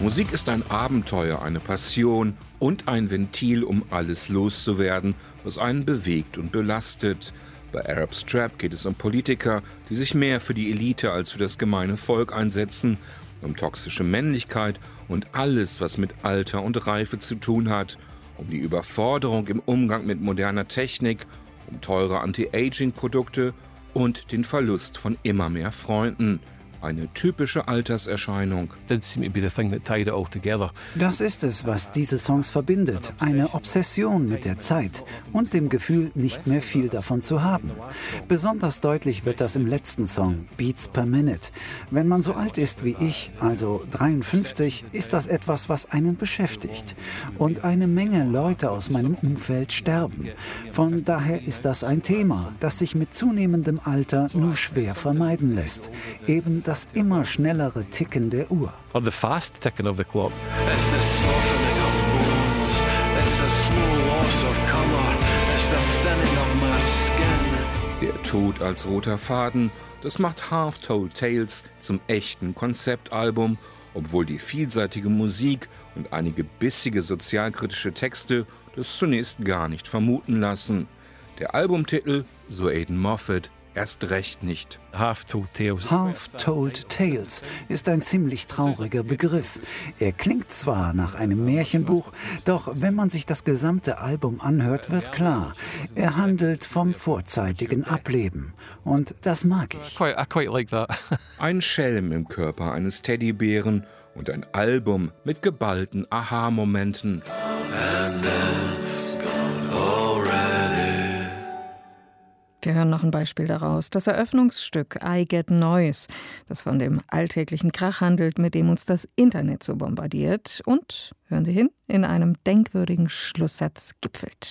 Musik ist ein Abenteuer, eine Passion und ein Ventil, um alles loszuwerden, was einen bewegt und belastet. Bei Arab Strap geht es um Politiker, die sich mehr für die Elite als für das gemeine Volk einsetzen, um toxische Männlichkeit und alles, was mit Alter und Reife zu tun hat, um die Überforderung im Umgang mit moderner Technik, um teure Anti-Aging-Produkte und den Verlust von immer mehr Freunden. Eine typische Alterserscheinung. Das ist es, was diese Songs verbindet. Eine Obsession mit der Zeit und dem Gefühl, nicht mehr viel davon zu haben. Besonders deutlich wird das im letzten Song, Beats per Minute. Wenn man so alt ist wie ich, also 53, ist das etwas, was einen beschäftigt. Und eine Menge Leute aus meinem Umfeld sterben. Von daher ist das ein Thema, das sich mit zunehmendem Alter nur schwer vermeiden lässt. Eben das immer schnellere Ticken der Uhr. Or the fast ticking of the clock. It's the softening of bones. It's the slow loss of color. It's the thinning of my skin. Der Tod als roter Faden, das macht Half-Told Tales zum echten Konzeptalbum, obwohl die vielseitige Musik und einige bissige sozialkritische Texte das zunächst gar nicht vermuten lassen. Der Albumtitel, so Aidan Moffat, erst recht nicht. Half-Told Tales. Half-Told Tales ist ein ziemlich trauriger Begriff. Er klingt zwar nach einem Märchenbuch, doch wenn man sich das gesamte Album anhört, wird klar, er handelt vom vorzeitigen Ableben. Und das mag ich. I quite like that. Ein Schelm im Körper eines Teddybären und ein Album mit geballten Aha-Momenten. Wir hören noch ein Beispiel daraus. Das Eröffnungsstück I Get Noise, das von dem alltäglichen Krach handelt, mit dem uns das Internet so bombardiert und, hören Sie hin, in einem denkwürdigen Schlusssatz gipfelt.